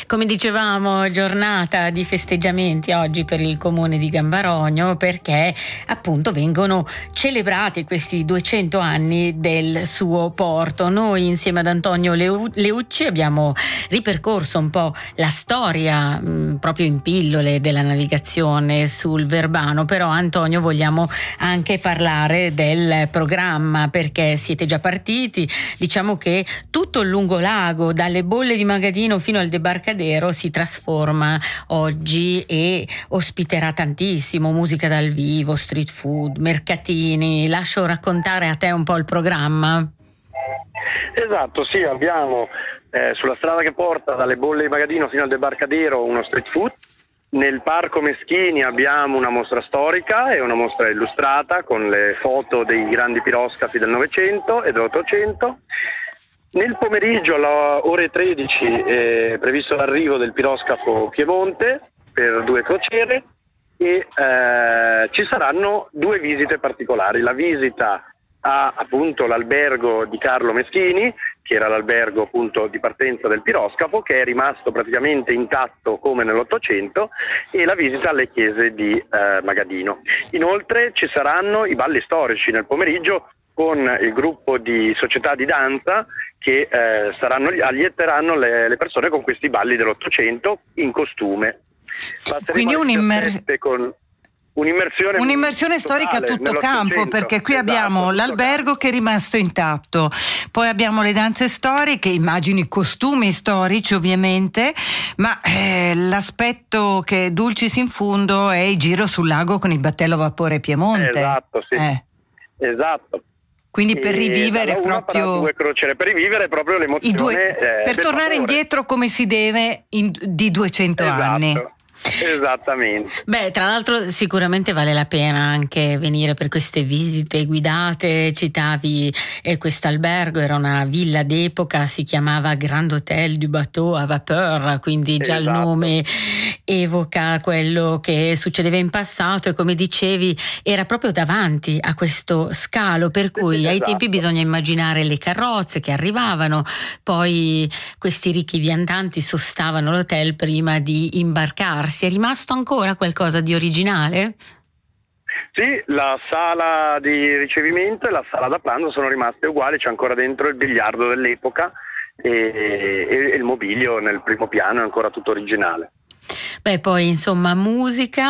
Come dicevamo, giornata di festeggiamenti oggi per il comune di Gambarogno, perché appunto vengono celebrati questi 200 anni del suo porto. Noi insieme ad Antonio Leucci abbiamo ripercorso un po' la storia proprio in pillole della navigazione sul Verbano, però Antonio vogliamo anche parlare del programma, perché siete già partiti. Diciamo che tutto il lungolago, dalle bolle di Magadino fino al debarcadero, si trasforma oggi e ospiterà tantissimo musica dal vivo, street food, mercatini. Lascio raccontare a te un po' il programma. Esatto, sì, abbiamo sulla strada che porta dalle bolle di Magadino fino al debarcadero uno street food. Nel parco Meschini abbiamo una mostra storica e una mostra illustrata con le foto dei grandi piroscafi del Novecento e dell'Ottocento. Nel pomeriggio alle ore 13 è previsto l'arrivo del piroscafo Piemonte per 2 crociere e ci saranno 2 visite particolari. La visita a appunto l'albergo di Carlo Meschini, che era l'albergo appunto di partenza del piroscafo, che è rimasto praticamente intatto come nell'Ottocento, e la visita alle chiese di Magadino. Inoltre ci saranno i balli storici nel pomeriggio con il gruppo di società di danza che allietteranno le persone con questi balli dell'Ottocento in costume. Quindi un'immersione storica a tutto campo, perché qui abbiamo l'albergo che è rimasto intatto, poi abbiamo le danze storiche, immagino i costumi storici ovviamente, ma l'aspetto che è dulcis in fundo è il giro sul lago con il battello a vapore Piemonte. Esatto, sì. Esatto. Quindi per rivivere proprio l'emozione, per tornare indietro come si deve di 200 anni. Esattamente. Beh, tra l'altro sicuramente vale la pena anche venire per queste visite guidate. Citavi quest'albergo, era una villa d'epoca, si chiamava Grand Hôtel du Bateau à Vapeur, quindi già il nome evoca quello che succedeva in passato, e come dicevi era proprio davanti a questo scalo, per cui ai tempi bisogna immaginare le carrozze che arrivavano, poi questi ricchi viandanti sostavano l'hotel prima di imbarcarsi. È rimasto ancora qualcosa di originale? Sì, la sala di ricevimento e la sala da pranzo sono rimaste uguali, c'è ancora dentro il biliardo dell'epoca e il mobilio nel primo piano è ancora tutto originale. Beh, poi insomma musica